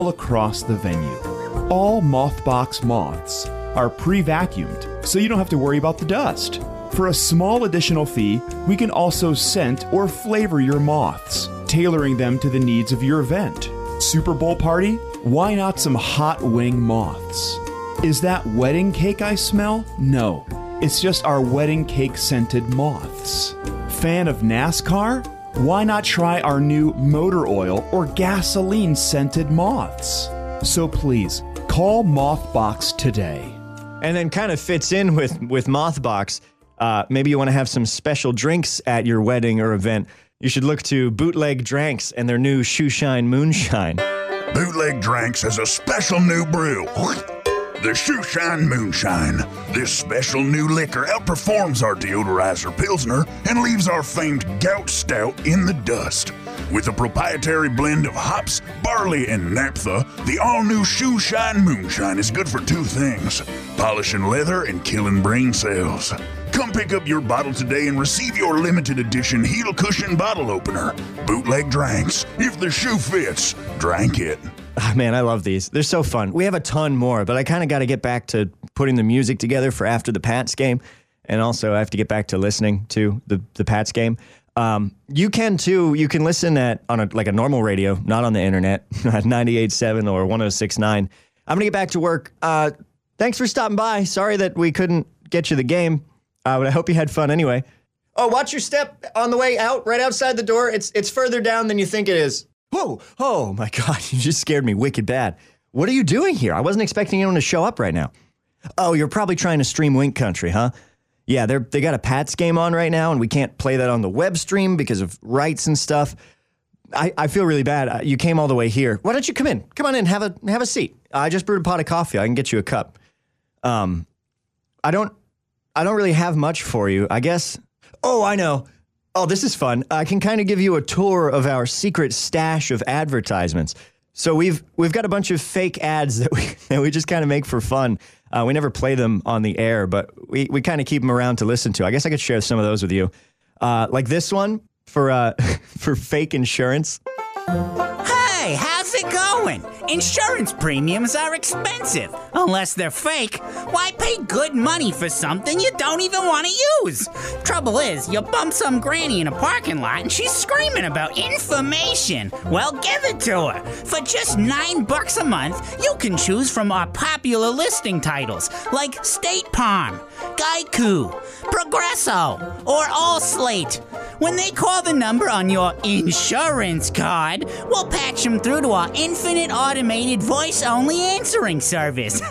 across the venue. All Mothbox moths are pre-vacuumed, so you don't have to worry about the dust. For a small additional fee, we can also scent or flavor your moths, tailoring them to the needs of your event. Super Bowl party? Why not some hot wing moths? Is that wedding cake I smell? No, it's just our wedding cake scented moths. Fan of NASCAR? Why not try our new motor oil or gasoline scented moths? So please, call Mothbox today. And then kind of fits in with Mothbox. Maybe you want to have some special drinks at your wedding or event. You should look to Bootleg Dranks and their new Shoeshine Moonshine. Bootleg Dranks has a special new brew. The Shoeshine Moonshine. This special new liquor outperforms our deodorizer Pilsner and leaves our famed Gout Stout in the dust. With a proprietary blend of hops, barley, and naphtha, the all-new Shoeshine Moonshine is good for two things: polishing leather and killing brain cells. Come pick up your bottle today and receive your limited edition heel cushion bottle opener. Bootleg Drinks. If the shoe fits, drink it. Oh, man, I love these. They're so fun. We have a ton more, but I kind of got to get back to putting the music together for after the Pats game. And also I have to get back to listening to the Pats game. You can too. You can listen on a normal radio, not on the internet, at 98.7 or 106.9. I'm going to get back to work. Thanks for stopping by. Sorry that we couldn't get you the game. But I hope you had fun anyway. Oh, watch your step on the way out, right outside the door. It's further down than you think it is. Whoa, oh my God, you just scared me wicked bad. What are you doing here? I wasn't expecting anyone to show up right now. Oh, you're probably trying to stream Wink Country, huh? Yeah, they got a Pats game on right now, and we can't play that on the web stream because of rights and stuff. I feel really bad. You came all the way here. Why don't you come in? Come on in, have a seat. I just brewed a pot of coffee. I can get you a cup. I don't really have much for you, I guess. Oh, I know. Oh, this is fun. I can kind of give you a tour of our secret stash of advertisements. So we've got a bunch of fake ads that we just kind of make for fun. We never play them on the air, but we kind of keep them around to listen to. I guess I could share some of those with you. Like this one for fake insurance. Hey, how's it going? Insurance premiums are expensive. Unless they're fake, why pay good money for something you don't even want to use? Trouble is, you bump some granny in a parking lot and she's screaming about information. Well, give it to her. For just $9 a month, you can choose from our popular listing titles like State Farm, Geico, Progresso, or Allslate. When they call the number on your insurance card, we'll patch them through to our infinite automated voice-only answering service.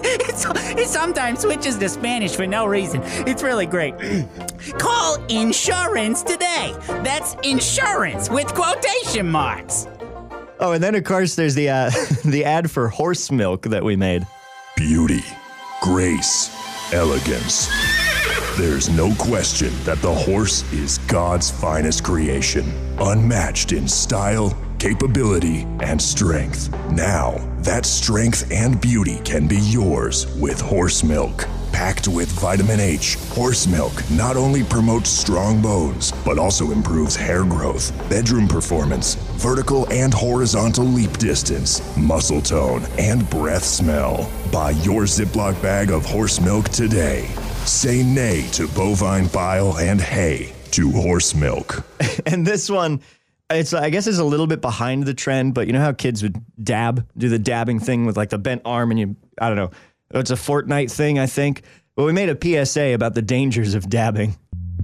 It sometimes switches to Spanish for no reason. It's really great. Call insurance today. That's insurance with quotation marks. Oh, and then of course there's the ad for horse milk that we made. Beauty, grace, elegance. There's no question that the horse is God's finest creation, unmatched in style, capability, and strength. Now, that strength and beauty can be yours with horse milk. Packed with vitamin H, horse milk not only promotes strong bones, but also improves hair growth, bedroom performance, vertical and horizontal leap distance, muscle tone, and breath smell. Buy your Ziploc bag of horse milk today. Say nay to bovine bile and hay to horse milk. And this one, I guess it's a little bit behind the trend, but you know how kids would do the dabbing thing with like the bent arm and I don't know. It's a Fortnite thing, I think. But we made a PSA about the dangers of dabbing.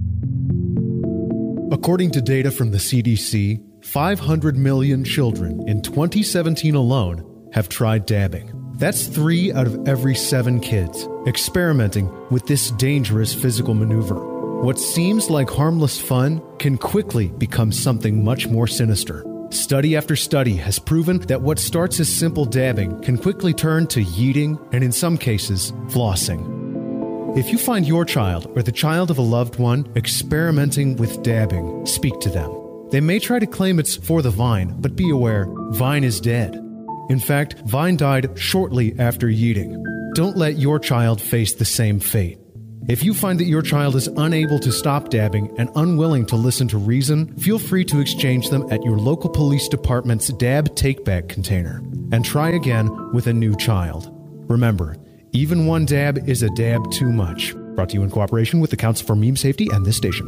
According to data from the CDC, 500 million children in 2017 alone have tried dabbing. That's 3 out of every 7 kids experimenting with this dangerous physical maneuver. What seems like harmless fun can quickly become something much more sinister. Study after study has proven that what starts as simple dabbing can quickly turn to yeeting and, in some cases, flossing. If you find your child or the child of a loved one experimenting with dabbing, speak to them. They may try to claim it's for the vine, but be aware, Vine is dead. In fact, Vine died shortly after yeeting. Don't let your child face the same fate. If you find that your child is unable to stop dabbing and unwilling to listen to reason, feel free to exchange them at your local police department's dab take-back container and try again with a new child. Remember, even one dab is a dab too much. Brought to you in cooperation with the Council for Meme Safety and this station.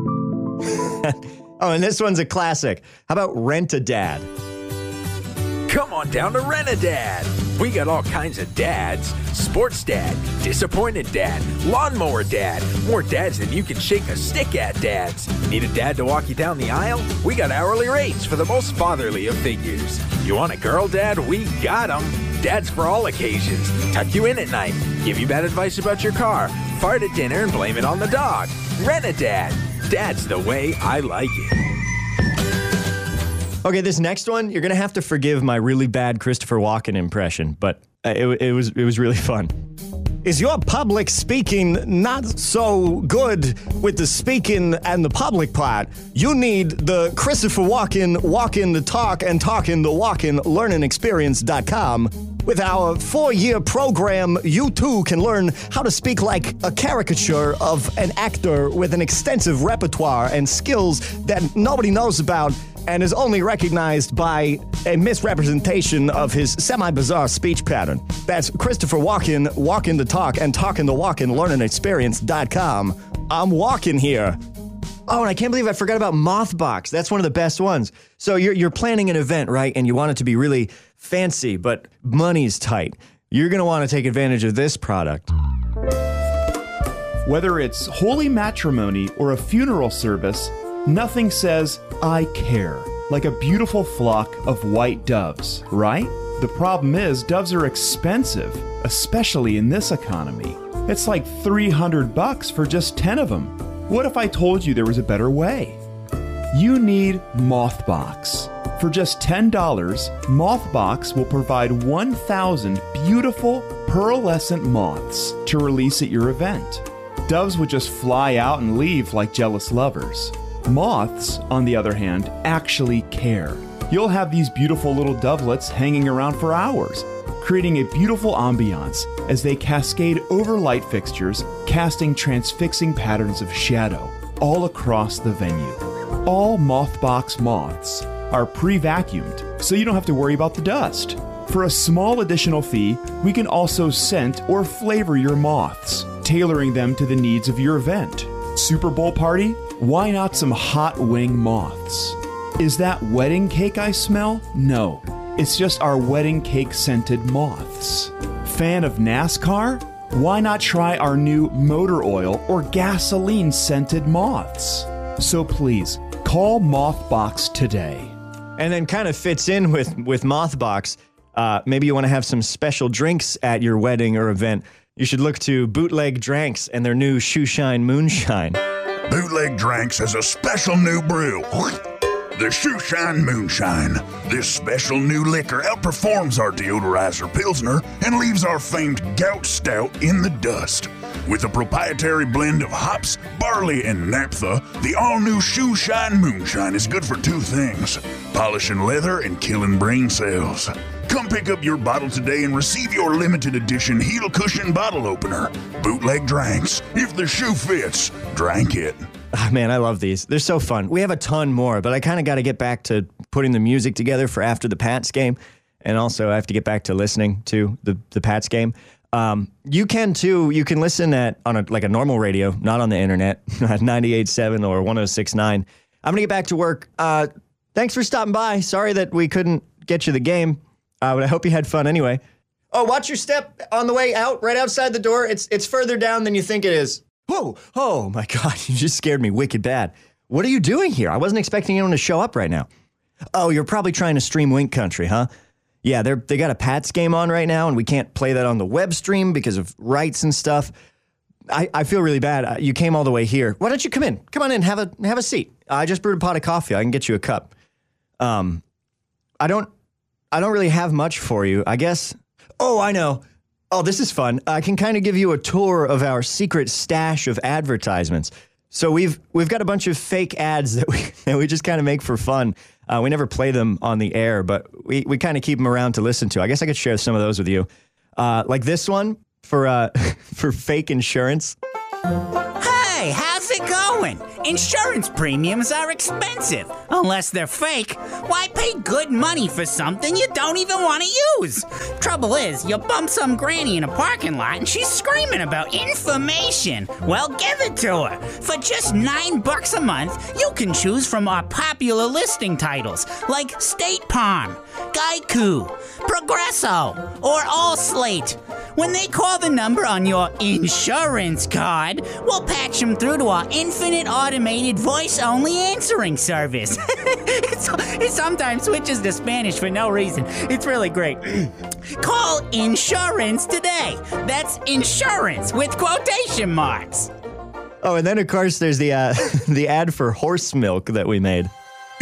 Oh, and this one's a classic. How about Rent-A-Dad? Come on down to Rent-A-Dad. We got all kinds of dads. Sports dad, disappointed dad, lawnmower dad, more dads than you can shake a stick at dads. Need a dad to walk you down the aisle? We got hourly rates for the most fatherly of figures. You want a girl dad? We got them. Dads for all occasions. Tuck you in at night. Give you bad advice about your car. Fart at dinner and blame it on the dog. Rent-A-Dad. Dad's the way I like it. Okay, this next one, you're going to have to forgive my really bad Christopher Walken impression, but it was really fun. Is your public speaking not so good with the speaking and the public part? You need the Christopher Walken walking the talk and talking the walking learningexperience.com. With our 4-year program, you too can learn how to speak like a caricature of an actor with an extensive repertoire and skills that nobody knows about and is only recognized by a misrepresentation of his semi-bizarre speech pattern. That's Christopher Walken, walking the talk and talking the walking learningexperience.com. I'm walking here. Oh, and I can't believe I forgot about Mothbox. That's one of the best ones. So you're planning an event, right? And you want it to be really fancy, but money's tight. You're going to want to take advantage of this product. Whether it's holy matrimony or a funeral service, nothing says, I care, like a beautiful flock of white doves, right? The problem is, doves are expensive, especially in this economy. It's like $300 for just 10 of them. What if I told you there was a better way? You need Mothbox. For just $10, Mothbox will provide 1,000 beautiful pearlescent moths to release at your event. Doves would just fly out and leave like jealous lovers. Moths, on the other hand, actually care. You'll have these beautiful little dovelets hanging around for hours, creating a beautiful ambiance as they cascade over light fixtures, casting transfixing patterns of shadow all across the venue. All Mothbox moths are pre-vacuumed, so you don't have to worry about the dust. For a small additional fee, we can also scent or flavor your moths, tailoring them to the needs of your event. Super Bowl party? Why not some hot wing moths? Is that wedding cake I smell? No, it's just our wedding cake scented moths. Fan of NASCAR? Why not try our new motor oil or gasoline scented moths? So please, call Mothbox today. And then kind of fits in with Mothbox. Maybe you want to have some special drinks at your wedding or event. You should look to Bootleg Dranks and their new Shoeshine Moonshine. Bootleg Drinks has a special new brew. The Shoeshine Moonshine. This special new liquor outperforms our deodorizer Pilsner and leaves our famed Gout Stout in the dust. With a proprietary blend of hops, barley, and naphtha, the all-new Shoeshine Moonshine is good for two things: polishing leather and killing brain cells. Come pick up your bottle today and receive your limited edition heel cushion bottle opener. Bootleg Drinks. If the shoe fits, drink it. Oh, man, I love these. They're so fun. We have a ton more, but I kind of got to get back to putting the music together for after the Pats game. And also I have to get back to listening to the Pats game. You can too. You can listen on a normal radio, not on the internet, at 98.7 or 106.9. I'm going to get back to work. Thanks for stopping by. Sorry that we couldn't get you the game, but I hope you had fun anyway. Oh, watch your step on the way out, right outside the door. It's further down than you think it is. Whoa, oh my God, you just scared me wicked bad. What are you doing here? I wasn't expecting anyone to show up right now. Oh, you're probably trying to stream Wink Country, huh? Yeah, they got a Pats game on right now, and we can't play that on the web stream because of rights and stuff. I feel really bad. You came all the way here. Why don't you come in? Come on in, have a seat. I just brewed a pot of coffee. I can get you a cup. I don't really have much for you, I guess. Oh, I know. Oh, this is fun. I can kind of give you a tour of our secret stash of advertisements. So we've got a bunch of fake ads that we just kind of make for fun. We never play them on the air, but we kind of keep them around to listen to. I guess I could share some of those with you. Like this one for fake insurance. Hey, how's it going? Insurance premiums are expensive. Unless they're fake, why pay good money for something you don't even want to use? Trouble is, you bump some granny in a parking lot and she's screaming about information. Well, give it to her. For just $9 a month, you can choose from our popular listing titles like State Farm, Geico, Progresso, or Allslate. When they call the number on your insurance card, we'll patch them through to our infinite automated voice-only answering service. It sometimes switches to Spanish for no reason. It's really great. Call insurance today. That's insurance with quotation marks. Oh, and then of course there's the the ad for horse milk that we made.